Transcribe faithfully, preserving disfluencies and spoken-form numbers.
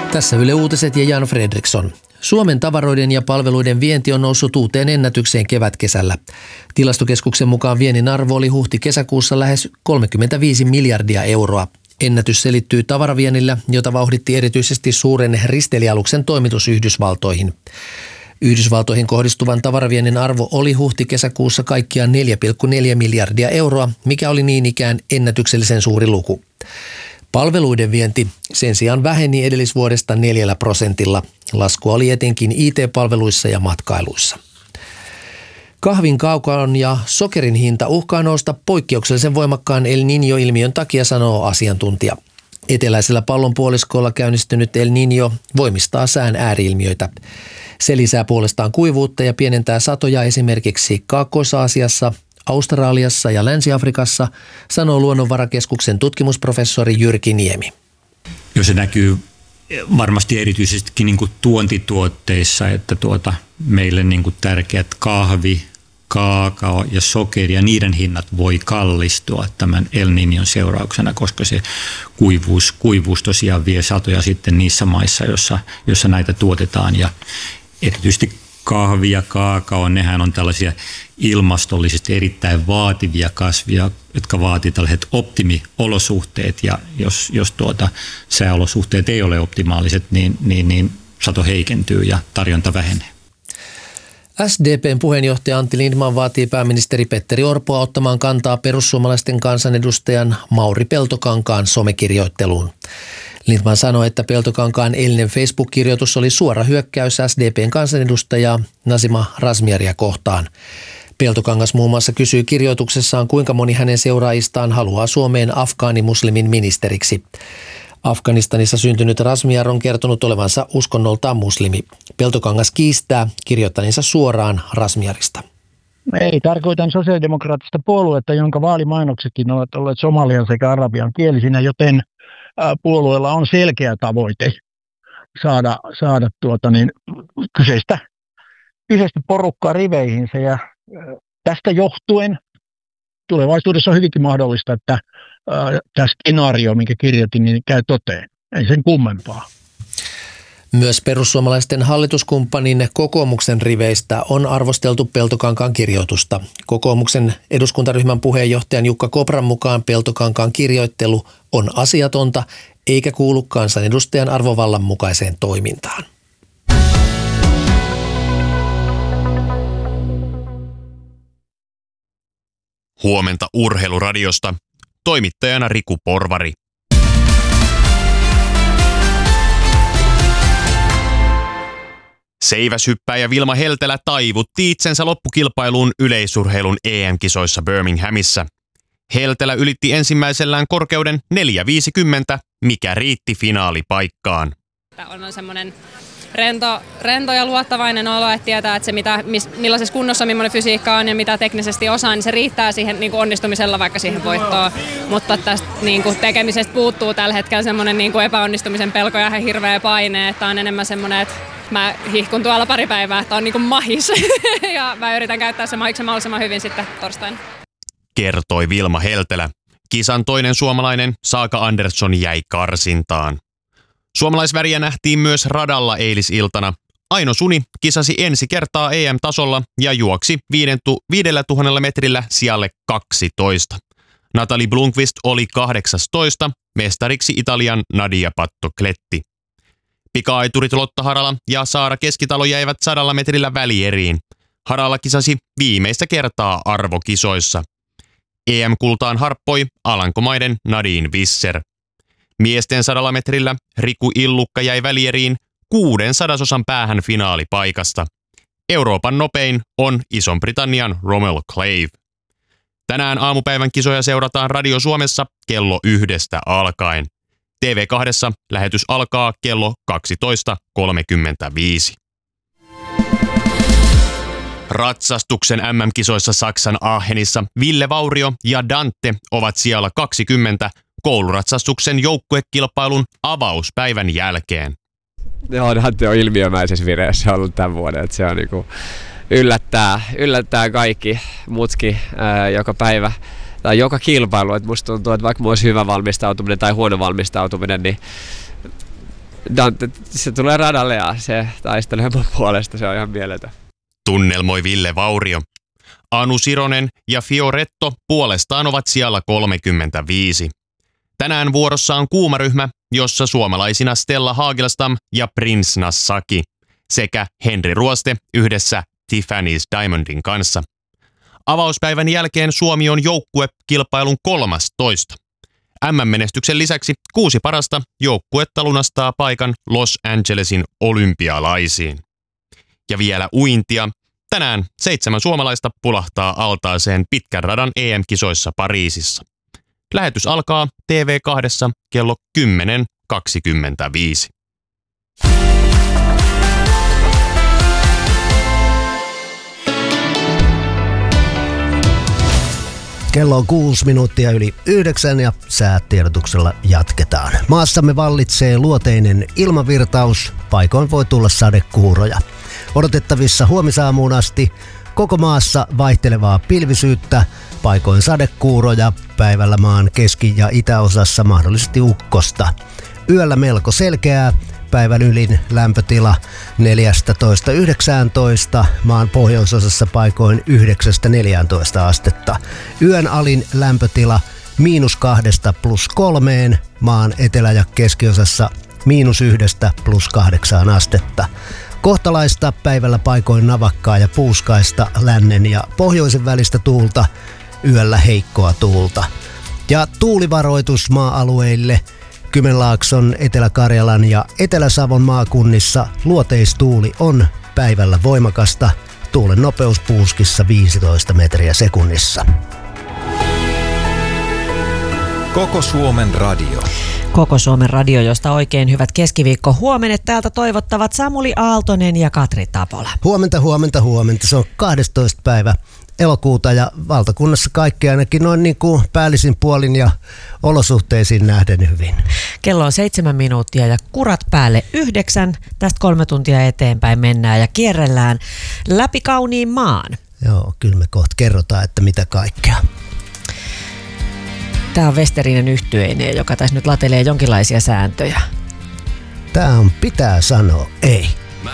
Tässä Yle Uutiset ja Jan Fredriksson. Suomen tavaroiden ja palveluiden vienti on noussut uuteen ennätykseen kevätkesällä. Tilastokeskuksen mukaan viennin arvo oli huhti-kesäkuussa lähes kolmekymmentäviisi miljardia euroa. Ennätys selittyy tavaraviennillä, jota vauhditti erityisesti suuren risteilijäaluksen toimitus Yhdysvaltoihin. Yhdysvaltoihin kohdistuvan tavaraviennin arvo oli huhti-kesäkuussa kaikkiaan neljä pilkku neljä miljardia euroa, mikä oli niin ikään ennätyksellisen suuri luku. Palveluiden vienti sen sijaan väheni edellisvuodesta neljällä prosentilla. Laskua oli etenkin I T-palveluissa ja matkailuissa. Kahvin, kaakaon ja sokerin hinta uhkaa nousta poikkeuksellisen voimakkaan El Niño-ilmiön takia, sanoo asiantuntija. Eteläisellä pallonpuoliskolla käynnistynyt El Niño voimistaa sään ääriilmiöitä. Se lisää puolestaan kuivuutta ja pienentää satoja esimerkiksi Kaakkois-Aasiassa, Australiassa ja Länsi-Afrikassa, sanoo Luonnonvarakeskuksen tutkimusprofessori Jyrki Niemi. Jo se näkyy varmasti erityisestikin niin kuin tuontituotteissa, että tuota, meille niin kuin tärkeät kahvi, kaakao ja sokeri ja niiden hinnat voi kallistua tämän El Niñon seurauksena, koska se kuivuus, kuivuus tosiaan vie satoja sitten niissä maissa, joissa, joissa näitä tuotetaan, ja erityisesti kahvi ja kaakao, nehän on tällaisia ilmastollisesti erittäin vaativia kasvia, jotka vaatii tällaiset optimiolosuhteet, ja jos, jos tuota, sääolosuhteet ei ole optimaaliset, niin, niin, niin sato heikentyy ja tarjonta vähenee. S D P:n puheenjohtaja Antti Lindtman vaatii pääministeri Petteri Orpoa ottamaan kantaa perussuomalaisten kansanedustajan Mauri Peltokankaan somekirjoitteluun. Lindtman sanoi, että Peltokankaan eilinen Facebook-kirjoitus oli suora hyökkäys S D P:n kansanedustajaa Nazima Razmyaria kohtaan. Peltokangas muun muassa kysyy kirjoituksessaan, kuinka moni hänen seuraajistaan haluaa Suomeen afgaanimuslimin ministeriksi. Afganistanissa syntynyt Razmyar on kertonut olevansa uskonnoltaan muslimi. Peltokangas kiistää kirjoittaneensa suoraan Razmyarista. Ei, tarkoitan sosiaalidemokraattista puoluetta, jonka vaalimainoksetkin ovat olleet somalian sekä arabian kielisinä, joten puolueella on selkeä tavoite saada, saada tuota niin, kyseistä, kyseistä porukkaa riveihinsä, ja tästä johtuen tulevaisuudessa on hyvinkin mahdollista, että tämä skenaario, minkä kirjoitin, niin käy toteen. Ei sen kummempaa. Myös perussuomalaisten hallituskumppanin kokoomuksen riveistä on arvosteltu Peltokankaan kirjoitusta. Kokoomuksen eduskuntaryhmän puheenjohtajan Jukka Kopran mukaan Peltokankaan kirjoittelu on asiatonta eikä kuulu kansanedustajan arvovallan mukaiseen toimintaan. Huomenta Urheiluradiosta. Toimittajana Riku Porvari. Seiväshyppääjä Vilma Heltelä taivutti itsensä loppukilpailuun yleisurheilun E M-kisoissa Birminghamissa. Heltelä ylitti ensimmäisellään korkeuden neljä viisikymmentä, mikä riitti finaalipaikkaan. On semmoinen rento, rento ja luottavainen olo, että tietää, että se mitä, millaisessa kunnossa millainen fysiikka on ja mitä teknisesti osaa, niin se riittää siihen niin kuin onnistumisella vaikka siihen voittoon. Mutta tästä niin kuin tekemisestä puuttuu tällä hetkellä semmoinen niin kuin epäonnistumisen pelko ja hirveä paine, että on enemmän semmoinen, että mä hihkun tuolla pari päivää, että on niin kuin mahis ja mä yritän käyttää se mahiksen mahdollisimman hyvin sitten torstaina. Kertoi Vilma Heltelä. Kisan toinen suomalainen Saaka Andersson jäi karsintaan. Suomalaisväriä nähtiin myös radalla eilisiltana. Aino Suni kisasi ensi kertaa E M-tasolla ja juoksi viidellä tuhannella metrillä sijalle kaksitoista. Natalie Blomqvist oli kahdeksastoista, mestariksi Italian Nadia Pattocletti. Pika-aiturit Lotta Harala ja Saara Keskitalo jäivät sadalla metrillä välieriin. Harala kisasi viimeistä kertaa arvokisoissa. E M-kultaan harppoi Alankomaiden Nadine Visser. Miesten sadalla metrillä Riku Illukka jäi välieriin kuuden sadasosan päähän finaalipaikasta. Euroopan nopein on Ison-Britannian Rommel Clave. Tänään aamupäivän kisoja seurataan Radio Suomessa kello yhdestä alkaen. T V kaksi lähetys alkaa kello kaksitoista kolmekymmentäviisi. Ratsastuksen M M-kisoissa Saksan Aachenissa Ville Vaurio ja Dante ovat sijalla kaksikymmentä kouluratsastuksen joukkuekilpailun avauspäivän jälkeen. Joo, Dante on ilmiömäisessä vireessä ollut tämän vuoden, että se on niinku yllättää, yllättää kaikki mutkin ää, joka päivä tai joka kilpailu. Et musta tuntuu, että vaikka mulla olisi hyvä valmistautuminen tai huono valmistautuminen, niin Dante, se tulee radalle ja se taistelee mun puolesta, se on ihan mieletön. Tunnelmoi Ville Vaurio. Anu Sironen ja Fioretto puolestaan ovat sijalla kolmekymmentäviisi. Tänään vuorossa on kuumaryhmä, jossa suomalaisina Stella Hagelstam ja Prince Nassaki sekä Henri Ruoste yhdessä Tiffany's Diamondin kanssa. Avauspäivän jälkeen Suomi on joukkuekilpailun kolmastoista. M M-menestyksen lisäksi kuusi parasta joukkuetta lunastaa paikan Los Angelesin olympialaisiin. Ja vielä uintia. Tänään seitsemän suomalaista pulahtaa altaaseen pitkän radan E M-kisoissa Pariisissa. Lähetys alkaa T V kaksi kello kymmenen kaksikymmentäviisi. Kello on kuusi minuuttia yli yhdeksän ja säätiedotuksella jatketaan. Maassamme vallitsee luoteinen ilmavirtaus, paikoin voi tulla sadekuuroja. Odotettavissa huomisaamuun asti koko maassa vaihtelevaa pilvisyyttä, paikoin sadekuuroja, päivällä maan keski- ja itäosassa mahdollisesti ukkosta. Yöllä melko selkeää, päivän ylin lämpötila neljätoista yhdeksäntoista, maan pohjoisosassa paikoin yhdeksästä neljääntoista astetta. Yön alin lämpötila miinus kahdesta plus kolmeen, maan etelä- ja keskiosassa miinus yhdestä plus kahdeksaan astetta. Kohtalaista päivällä paikoin navakkaa ja puuskaista lännen ja pohjoisen välistä tuulta, yöllä heikkoa tuulta. Ja tuulivaroitus maa-alueille Kymenlaakson, Etelä-Karjalan ja Etelä-Savon maakunnissa luoteistuuli on päivällä voimakasta, tuulen nopeus puuskissa viisitoista metriä sekunnissa. Koko Suomen radio. Koko Suomen radio, josta oikein hyvät keskiviikko huomenet täältä toivottavat Samuli Aaltonen ja Katri Tapola. Huomenta, huomenta, huomenta. Se on kahdestoista päivä elokuuta ja valtakunnassa kaikki ainakin noin niin kuin päällisin puolin ja olosuhteisiin nähden hyvin. Kello on seitsemän minuuttia ja kurat päälle yhdeksän. Tästä kolme tuntia eteenpäin mennään ja kierrellään läpi kauniin maan. Joo, kyllä me kohta kerrotaan, että mitä kaikkea. Tämä on Westerinen yhtyeinen, joka tässä nyt latelee jonkinlaisia sääntöjä. Tämä on pitää sanoa ei.